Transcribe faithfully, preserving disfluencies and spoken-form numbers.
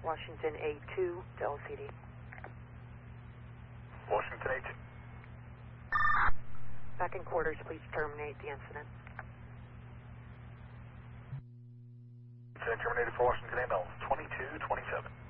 Washington A two to L C D. Washington A two. Back in quarters, please terminate the incident. Incident terminated for Washington A M L twenty-two twenty-seven.